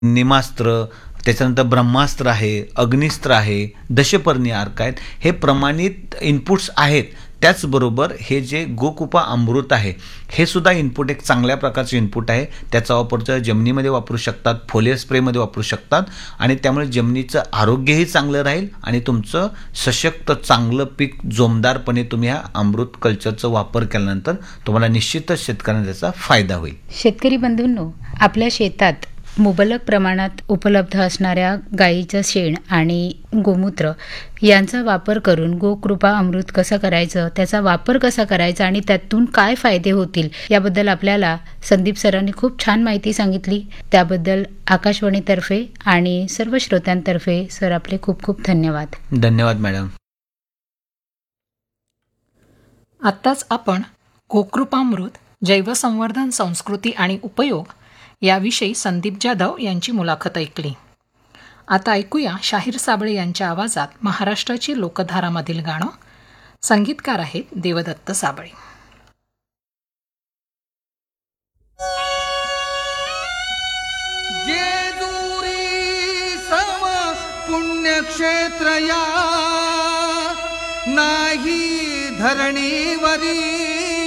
निमास्त्र, त्याच्यानंतर ब्रह्मास्त्र आहे, अग्निस्त्र आहे, दशपर्णी अर्क आहेत. हे प्रमाणित इनपुट्स आहेत. त्याचबरोबर हे जे गोकृपा अमृत आहे, हे सुद्धा इनपुट एक चांगल्या प्रकारचे इनपुट आहे. त्याचा वापर जमिनीमध्ये वापरू शकतात, फोलियर स्प्रेमध्ये वापरू शकतात आणि त्यामुळे जमिनीचं आरोग्यही चांगलं राहील आणि तुमचं सशक्त चांगलं पीक जोमदारपणे तुम्ही ह्या अमृत कल्चरचा वापर केल्यानंतर तुम्हाला निश्चितच शेतकऱ्यांना त्याचा फायदा होईल. शेतकरी बंधूंनो, आपल्या शेतात मुबलक प्रमाणात उपलब्ध असणाऱ्या गाईचं शेण आणि गोमूत्र यांचा वापर करून गोकृपा अमृत कसं करायचं, त्याचा वापर कसा करायचा आणि त्यातून काय फायदे होतील याबद्दल आपल्याला संदीप सरांनी खूप छान माहिती सांगितली. त्याबद्दल आकाशवाणीतर्फे आणि सर्व श्रोत्यांतर्फे सर आपले खूप खूप धन्यवाद. धन्यवाद मॅडम. आत्ताच आपण गोकृपामृत, जैवसंवर्धन, संस्कृती आणि उपयोग याविषयी संदीप जाधव यांची मुलाखत ऐकली. आता ऐकूया शाहीर साबळे यांच्या आवाजात महाराष्ट्राची लोकधारामधील गाणं. संगीतकार आहेत देवदत्त साबळे. जेजुरी सम पुण्यक्षेत्र या नाही धरणीवरी